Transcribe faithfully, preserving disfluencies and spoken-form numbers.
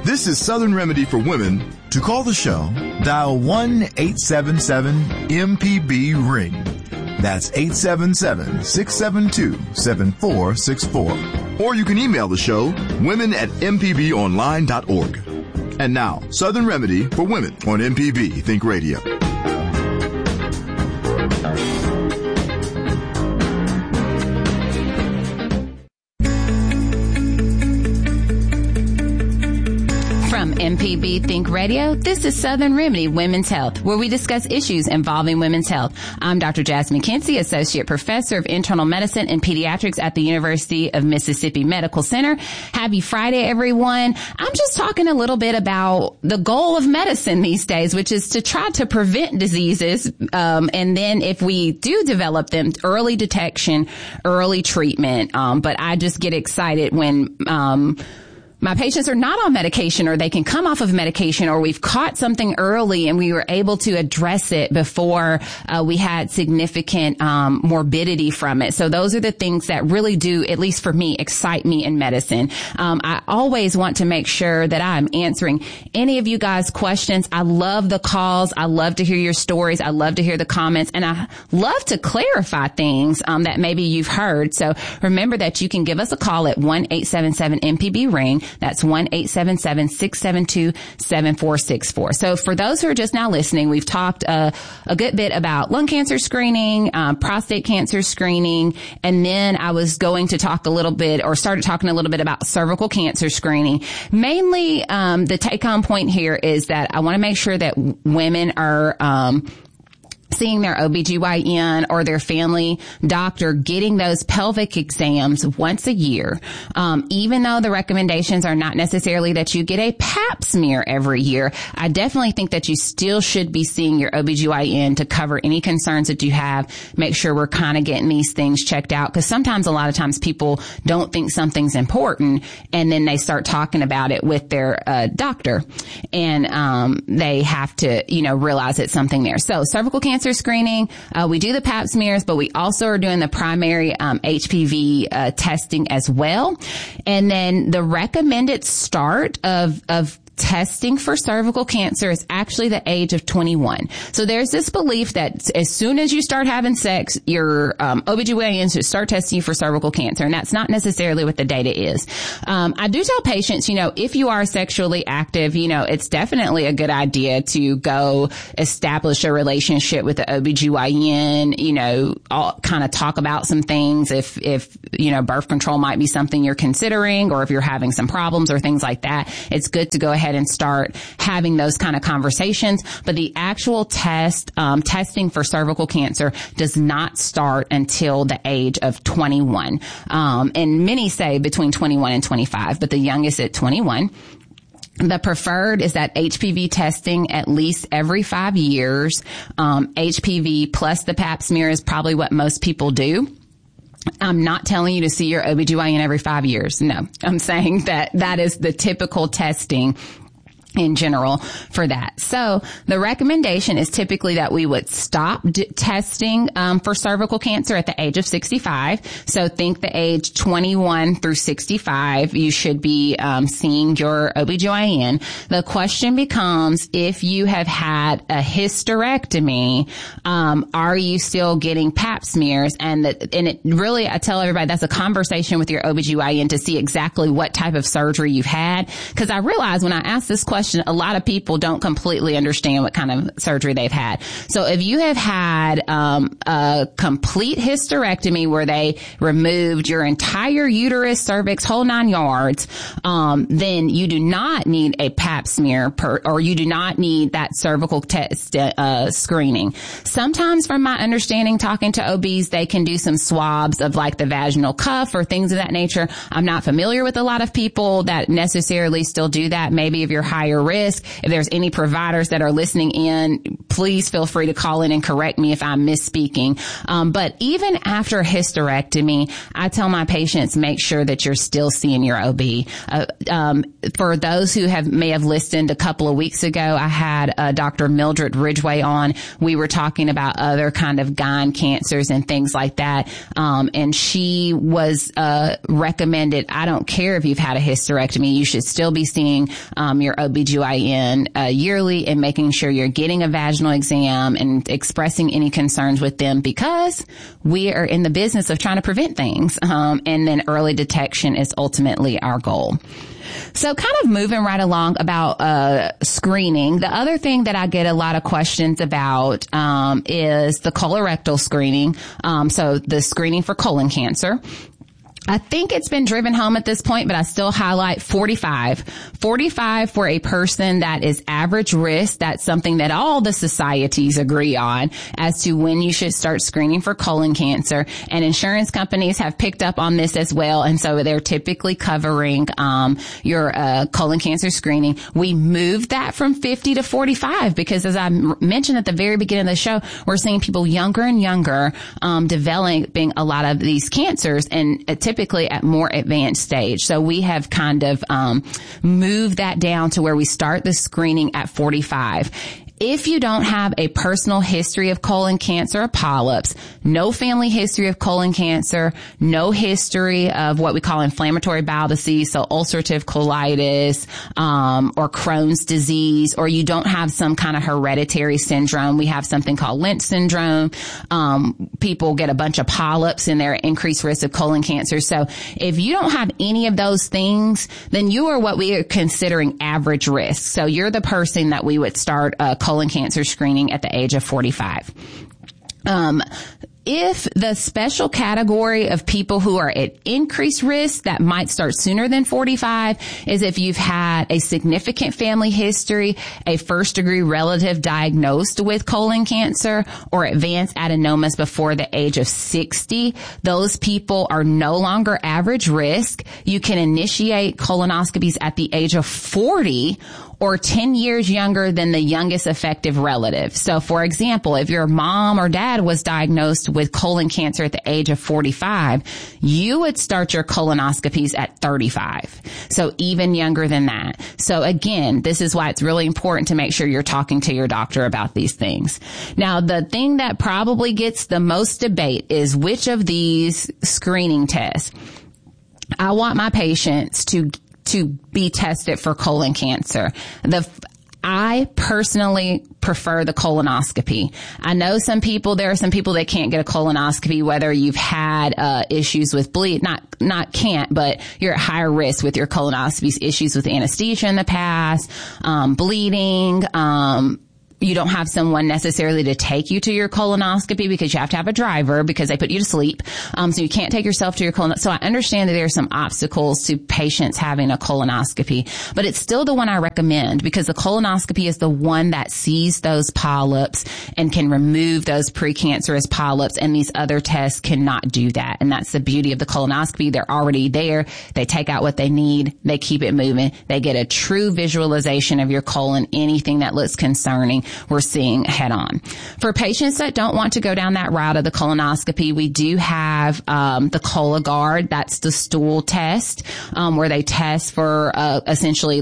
This is Southern Remedy for Women. To call the show, dial one eight seven seven M P B ring. That's eight seven seven, six seven two, seven four six four. Or you can email the show, women at m p b online dot org. And now, Southern Remedy for Women on M P B Think Radio. From M P B Think Radio, this is Southern Remedy Women's Health, where we discuss issues involving women's health. I'm Doctor Jasmine Kinsey, Associate Professor of Internal Medicine and Pediatrics at the University of Mississippi Medical Center. Happy Friday, everyone. I'm just talking a little bit about the goal of medicine these days, which is to try to prevent diseases. Um, and then if we do develop them, early detection, early treatment. Um, but I just get excited when, um, my patients are not on medication, or they can come off of medication, or we've caught something early and we were able to address it before uh, we had significant um, morbidity from it. So those are the things that really do, at least for me, excite me in medicine. Um, I always want to make sure that I'm answering any of you guys' questions. I love the calls. I love to hear your stories. I love to hear the comments, and I love to clarify things um, that maybe you've heard. So remember that you can give us a call at one eight seven seven M P B ring. That's one eight seven seven, six seven two, seven four six four. So for those who are just now listening, we've talked uh, a good bit about lung cancer screening, um, prostate cancer screening, and then I was going to talk a little bit, or started talking a little bit about cervical cancer screening. Mainly, um, the take-home point here is that I want to make sure that women are um seeing their O B G Y N or their family doctor, getting those pelvic exams once a year. Um, even though the recommendations are not necessarily that you get a pap smear every year, I definitely think that you still should be seeing your O B G Y N to cover any concerns that you have. Make sure we're kind of getting these things checked out, because sometimes, a lot of times, people don't think something's important, and then they start talking about it with their uh, doctor, and um, they have to, you know, realize it's something there. So cervical cancer screening, uh, we do the pap smears, but we also are doing the primary um, H P V uh, testing as well. And then the recommended start of of testing for cervical cancer is actually the age of twenty-one. So there's this belief that as soon as you start having sex, your um, O B G Y N should start testing you for cervical cancer, and that's not necessarily what the data is. Um, I do tell patients, you know, if you are sexually active, you know, it's definitely a good idea to go establish a relationship with the O B G Y N, you know, all, kind of talk about some things if, if, you know, birth control might be something you're considering, or if you're having some problems or things like that. It's good to go ahead and start having those kind of conversations. But the actual test, um, testing for cervical cancer does not start until the age of twenty-one. Um, and many say between twenty-one and twenty-five, but the youngest at twenty-one. The preferred is that H P V testing at least every five years. Um, H P V plus the pap smear is probably what most people do. I'm not telling you to see your O B G Y N every five years. No, I'm saying that that is the typical testing in general for that. So the recommendation is typically that we would stop d- testing um, for cervical cancer at the age of sixty-five. So think the age twenty-one through sixty-five, you should be um, seeing your O B G Y N. The question becomes, if you have had a hysterectomy, um, are you still getting pap smears? And the, and it really, I tell everybody, that's a conversation with your O B G Y N to see exactly what type of surgery you've had. Because I realize when I ask this question, a lot of people don't completely understand what kind of surgery they've had. So if you have had um, a complete hysterectomy where they removed your entire uterus, cervix, whole nine yards, um, then you do not need a pap smear per, or you do not need that cervical test uh, screening. Sometimes, from my understanding, talking to O Bs, they can do some swabs of like the vaginal cuff or things of that nature. I'm not familiar with a lot of people that necessarily still do that. Maybe if you're higher higher risk. If there's any providers that are listening in, please feel free to call in and correct me if I'm misspeaking. Um, but even after hysterectomy, I tell my patients, make sure that you're still seeing your O B. Uh, um, for those who have may have listened a couple of weeks ago, I had uh, Doctor Mildred Ridgway on. We were talking about other kind of gyn cancers and things like that. Um, and she was uh, recommended, I don't care if you've had a hysterectomy, you should still be seeing um, your O B G Y N uh, yearly and making sure you're getting a vaginal exam and expressing any concerns with them, because we are in the business of trying to prevent things. Um, and then early detection is ultimately our goal. So kind of moving right along about uh screening, the other thing that I get a lot of questions about um is the colorectal screening. Um so the screening for colon cancer. I think it's been driven home at this point, but I still highlight forty-five. forty-five for a person that is average risk. That's something that all the societies agree on as to when you should start screening for colon cancer. And insurance companies have picked up on this as well. And so they're typically covering um your uh colon cancer screening. We moved that from fifty to forty-five because, as I m- mentioned at the very beginning of the show, we're seeing people younger and younger um developing a lot of these cancers, and uh, typically at more advanced stage. So we have kind of um moved that down to where we start the screening at forty-five. If you don't have a personal history of colon cancer or polyps, no family history of colon cancer, no history of what we call inflammatory bowel disease, so ulcerative colitis, um, or Crohn's disease, or you don't have some kind of hereditary syndrome. We have something called Lynch syndrome. Um, people get a bunch of polyps and they're at increased risk of colon cancer. So if you don't have any of those things, then you are what we are considering average risk. So you're the person that we would start a colon cancer screening at the age of forty-five. Um, if the special category of people who are at increased risk that might start sooner than forty-five is if you've had a significant family history, a first degree relative diagnosed with colon cancer, or advanced adenomas before the age of sixty. Those people are no longer average risk. You can initiate colonoscopies at the age of forty or ten years younger than the youngest effective relative. So for example, if your mom or dad was diagnosed with colon cancer at the age of forty-five, you would start your colonoscopies at thirty-five. So even younger than that. So again, this is why it's really important to make sure you're talking to your doctor about these things. Now, the thing that probably gets the most debate is which of these screening tests. I want my patients to to be tested for colon cancer. The I personally prefer the colonoscopy. I know some people, there are some people that can't get a colonoscopy, whether you've had uh issues with bleed, not not can't, but you're at higher risk with your colonoscopies, issues with anesthesia in the past, um bleeding, um you don't have someone necessarily to take you to your colonoscopy because you have to have a driver because they put you to sleep. Um, so you can't take yourself to your colonoscopy. So I understand that there are some obstacles to patients having a colonoscopy, but it's still the one I recommend because the colonoscopy is the one that sees those polyps and can remove those precancerous polyps, and these other tests cannot do that. And that's the beauty of the colonoscopy. They're already there. They take out what they need. They keep it moving. They get a true visualization of your colon. Anything that looks concerning, we're seeing head on. For patients that don't want to go down that route of the colonoscopy, we do have um, the Cologuard. That's the stool test um, where they test for uh, essentially